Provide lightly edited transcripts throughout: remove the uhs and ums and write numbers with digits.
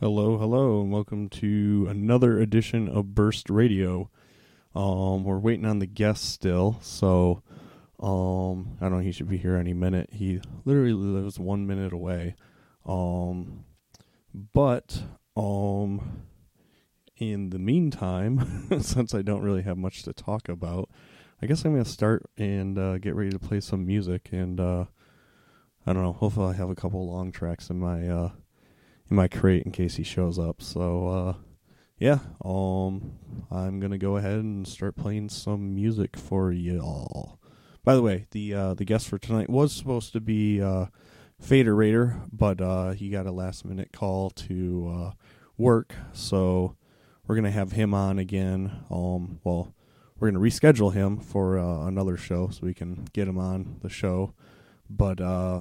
Hello, hello, and welcome to another edition of Burst Radio. We're waiting on the guest still, so I don't know, he should be here any minute. He literally lives 1 minute away. But in the meantime, since I don't really have much to talk about, I guess I'm going to start and get ready to play some music, and I don't know, hopefully I have a couple long tracks in my crate in case he shows up. So I'm gonna go ahead and start playing some music for y'all. By the way, the guest for tonight was supposed to be Fader Raider, but he got a last minute call to work, so we're gonna have him on again. We're gonna reschedule him for another show so we can get him on the show. But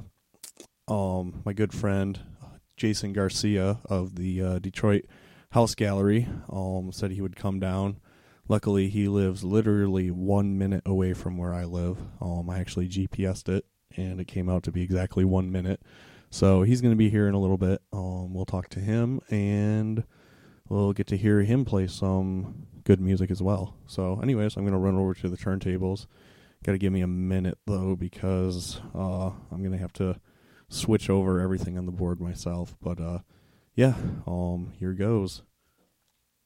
my good friend Jason Garcia of the Detroit House Gallery said he would come down. Luckily, he lives literally 1 minute away from where I live. I actually GPSed it, and it came out to be exactly 1 minute. So he's going to be here in a little bit. We'll talk to him, and we'll get to hear him play some good music as well. So anyways, I'm going to run over to the turntables. Got to give me a minute, though, because I'm going to have to switch over everything on the board myself. But here goes.